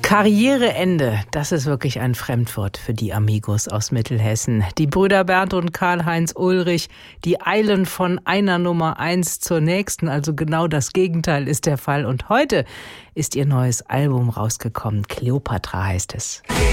Karriereende, das ist wirklich ein Fremdwort für die Amigos aus Mittelhessen. Die Brüder Bernd und Karl-Heinz Ulrich, die eilen von einer Nummer 1 zur nächsten, also genau das Gegenteil ist der Fall. Und heute ist ihr neues Album rausgekommen, Kleopatra heißt es.